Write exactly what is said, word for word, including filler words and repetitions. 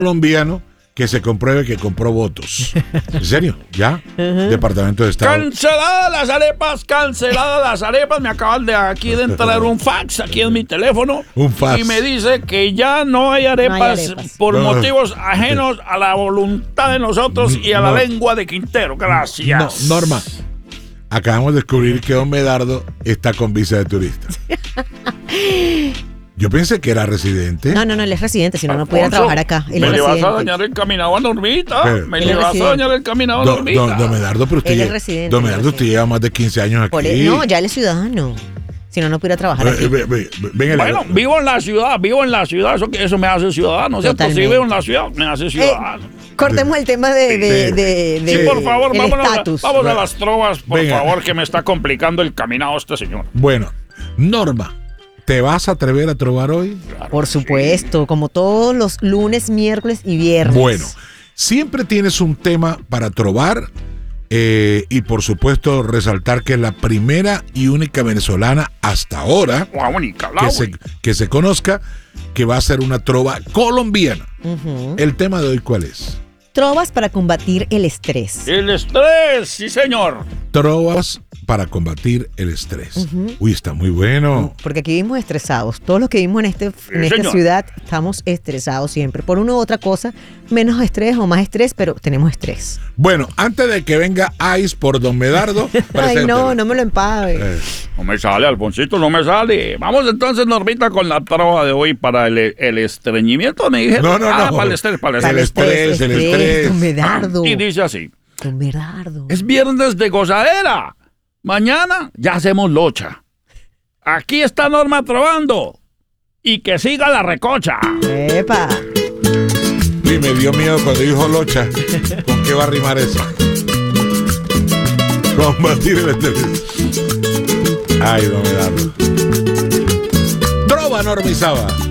colombiano que se compruebe que compró votos. ¿En serio? ¿Ya? Uh-huh. Departamento de Estado. Canceladas las arepas, canceladas las arepas. Me acaban de aquí de entrar un fax aquí en mi teléfono. Un fax. Y me dice que ya no hay arepas, no hay arepas. por no. motivos ajenos a la voluntad de nosotros y a no. la lengua de Quintero. Gracias. No, Norma, acabamos de descubrir que Don Medardo está con visa de turista. Yo pensé que era residente. No, no, no, él es residente, si no, no pudiera trabajar acá. Él me es le residente. vas a dañar el caminado a Normita. Pero, me le vas residente. a dañar el caminado a do, Normita. Don do, do Medardo, pero usted, él es residente, Don Medardo, usted lleva más de quince años aquí. Él, no, ya él es ciudadano. Si no, no pudiera trabajar aquí. Ve, ve, ve, bueno, vivo en la ciudad, vivo en la ciudad. Eso, eso me hace ciudadano, ¿cierto? Si vivo en la ciudad, me hace ciudadano. Eh, cortemos el tema de... de, de, de sí, por favor, vámonos a, vamos a las trovas, por Venga. favor, que me está complicando el caminado este señor. Bueno, Norma, ¿te vas a atrever a trovar hoy? Claro, por supuesto, sí. Como todos los lunes, miércoles y viernes. Bueno, siempre tienes un tema para trovar eh, y por supuesto resaltar que es la primera y única venezolana hasta ahora la única, la que, se, que se conozca que va a ser una trova colombiana. Uh-huh. ¿El tema de hoy cuál es? Trovas para combatir el estrés. El estrés, sí señor. Trovas para combatir el estrés. Uh-huh. Uy, está muy bueno. Porque aquí vivimos estresados. Todos los que vivimos en, este, en esta señor. ciudad estamos estresados siempre. Por una u otra cosa, menos estrés o más estrés, pero tenemos estrés. Bueno, antes de que venga Ice por Don Medardo. Ay, no, no me lo empague. Eh. No me sale, Alfonsito, no me sale. Vamos entonces, Normita, con la trova de hoy para el, el estreñimiento, me dijeron. No, no, ah, no. para el estrés, para el estrés. El estrés, el estrés. Don Medardo. Y dice así. Don Medardo. Es viernes de gozadera. Mañana ya hacemos locha. Aquí está Norma trovando. Y que siga la recocha. ¡Epa! Y me dio miedo cuando dijo locha. ¿Con qué va a rimar eso? Combatir el estrés. Ay, Don Medardo. Trova, Norma Izaba.